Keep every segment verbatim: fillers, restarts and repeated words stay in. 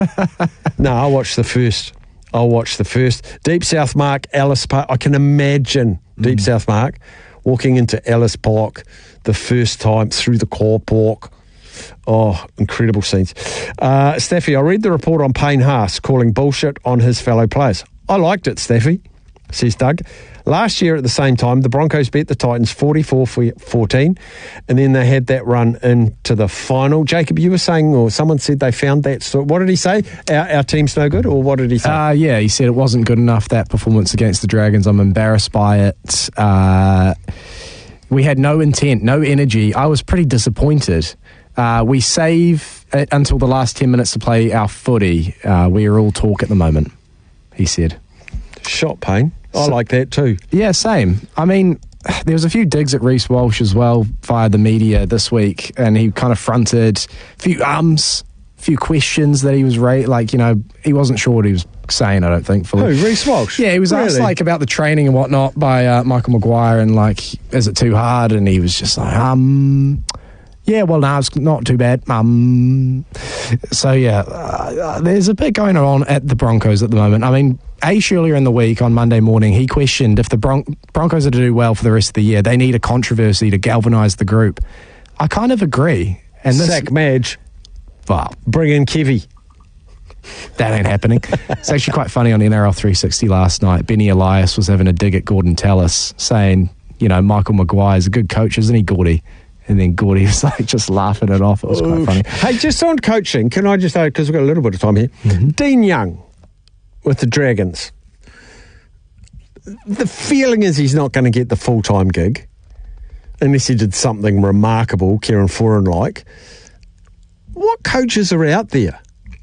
No, I'll watch the first. I'll watch the first. Deep South Mark, Ellis Park. I can imagine Deep mm. South Mark walking into Ellis Park the first time through the car park. Oh, incredible scenes. Uh, Staffy, I read the report on Payne Haas calling bullshit on his fellow players. I liked it, Staffy, says Doug. Last year at the same time, the Broncos beat the Titans forty-four fourteen, and then they had that run into the final. Jacob, you were saying, or someone said they found that. So what did he say? Our, our team's no good, or what did he say? Uh, yeah, he said it wasn't good enough, that performance against the Dragons. I'm embarrassed by it. Uh, we had no intent, no energy. I was pretty disappointed. Uh, we save it until the last ten minutes to play our footy. Uh, we are all talk at the moment, he said. Shot Payne. I so, like that too. Yeah, same. I mean, there was a few digs at Reece Walsh as well via the media this week, and he kind of fronted a few ums, a few questions that he was ra- like, you know, he wasn't sure what he was saying, I don't think. For Who, Reece Walsh? Yeah, he was really? asked like about the training and whatnot by uh, Michael Maguire, and like, is it too hard? And he was just like, um... yeah, well, no, it's not too bad. Um, so, yeah, uh, there's a bit going on at the Broncos at the moment. I mean, Aish earlier in the week on Monday morning, he questioned if the Bron- Broncos are to do well for the rest of the year, they need a controversy to galvanise the group. I kind of agree. And this, Sack Madge. Well, bring in Kevy. That ain't happening. It's actually quite funny on N R L three sixty last night. Benny Elias was having a dig at Gordon Tallis, saying, you know, Michael Maguire's a good coach, isn't he, Gordy? And then Gordy was like just laughing it off. It was quite funny. Hey, just on coaching, can I just, because we've got a little bit of time here. Mm-hmm. Dean Young with the Dragons. The feeling is he's not going to get the full-time gig unless he did something remarkable, Kieran Foran-like. What coaches are out there?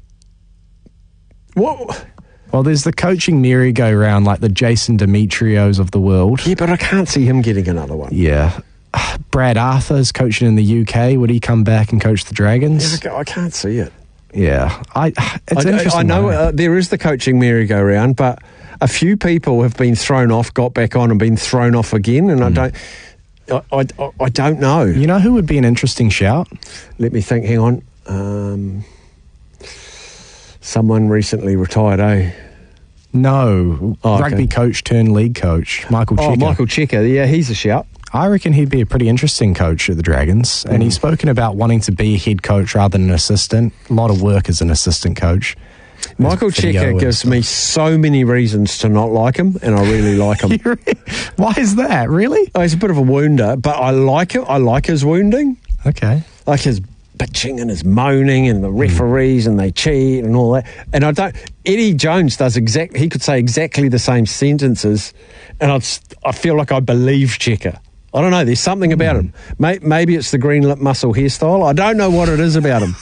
What? Well, there's the coaching merry-go-round like the Jason Demetrios of the world. Yeah, but I can't see him getting another one. Yeah. Brad Arthur's coaching in the U K. Would he come back and coach the Dragons? Yeah, I can't see it. Yeah. I, it's I, interesting. I know uh, there is the coaching merry-go-round, but a few people have been thrown off, got back on and been thrown off again, and mm. I don't I, I, I don't know. You know who would be an interesting shout? Let me think. Hang on. Um, someone recently retired, eh? No. Oh, Rugby okay. coach turned league coach, Michael Cheika. Oh, Michael Cheika. Yeah, he's a shout. I reckon he'd be a pretty interesting coach at the Dragons. And mm. he's spoken about wanting to be a head coach rather than an assistant. A lot of work as an assistant coach. Michael Cheika gives me so many reasons to not like him, and I really like him. Why is that? Really? Oh, he's a bit of a wounder, but I like it. I like his wounding. Okay. Like his bitching and his moaning and the referees mm. and they cheat and all that. And I don't... Eddie Jones does exact... He could say exactly the same sentences, and I'd, I feel like I believe Cheika. I don't know. There's something about mm. him. Maybe it's the green lip muscle hairstyle. I don't know what it is about him.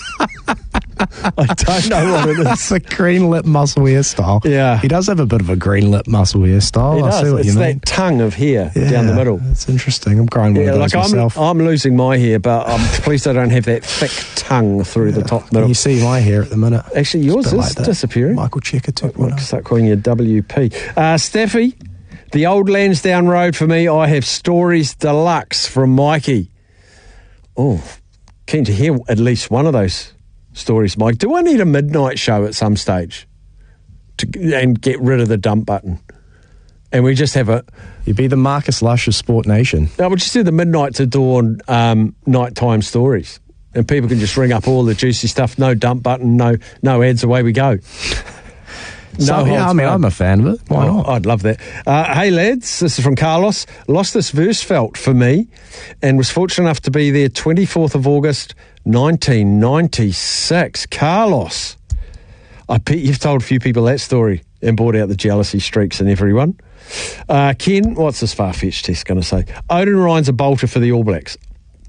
I don't know what it is. The green lip muscle hairstyle. Yeah. He does have a bit of a green lip muscle hairstyle. He I does. see what it's you that mean. tongue of hair yeah, down the middle. That's interesting. I'm growing one yeah, of those like myself. I'm, I'm losing my hair, but I'm pleased I don't have that thick tongue through yeah. the top middle. You see my hair at the minute. Actually, yours is like disappearing. Michael Cheika took one. I'll start calling you W P. Uh, Staffy, the old Lansdowne Road for me. I have stories deluxe from Mikey. Oh, keen to hear at least one of those stories, Mike. Do I need a midnight show at some stage to and get rid of the dump button? And we just have a... You'd be the Marcus Lush of Sport Nation. No, we'll just do the midnight to dawn um, nighttime stories. And people can just ring up all the juicy stuff. No dump button, no no ads, away we go. No, so, yeah, I mean, I'm a fan of it. Why oh, not? I'd love that. Uh, hey, lads, this is from Carlos. Lost this verse felt for me and was fortunate enough to be there twenty-fourth of August, nineteen ninety-six. Carlos. I bet you've told a few people that story and brought out the jealousy streaks in everyone. Uh, Ken, what's this far-fetched test going to say? Odin Ryan's a bolter for the All Blacks.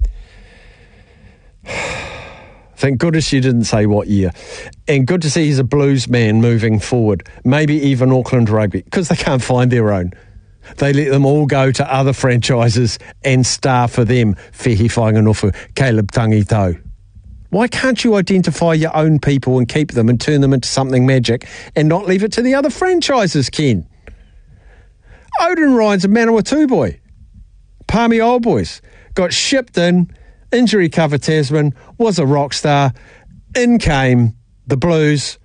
Thank goodness you didn't say what year. And good to see he's a Blues man moving forward. Maybe even Auckland Rugby, because they can't find their own. They let them all go to other franchises and star for them. Fehi Whainganowhu, Caleb Tangitau. Why can't you identify your own people and keep them and turn them into something magic and not leave it to the other franchises, Ken? Odin Ryan's a Manawatu boy. Palmy Old Boys. Got shipped in, injury cover Tasman, was a rock star. In came the Blues,